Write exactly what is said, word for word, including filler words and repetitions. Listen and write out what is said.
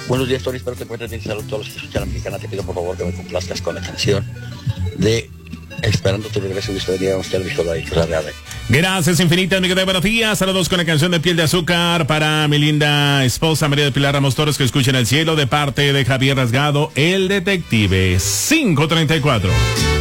Buenos días, Tony, espero te encuentres bien. Saludos a todos los que escuchan a la Mexicana. Te pido por favor que me complazcas con la canción de Esperando tu regreso. Listo, venía usted, dijo la de Gracias infinitas, mi querida, buenos días. Saludos con la canción de Piel de Azúcar para mi linda esposa María de Pilar Ramos Torres, que escucha en el cielo, de parte de Javier Rasgado, el detective. cinco treinta y cuatro.